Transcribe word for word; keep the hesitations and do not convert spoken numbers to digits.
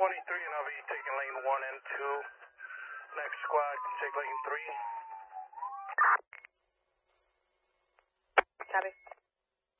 twenty-three and I'll be taking lane one and two. Next squad can take lane three. Copy.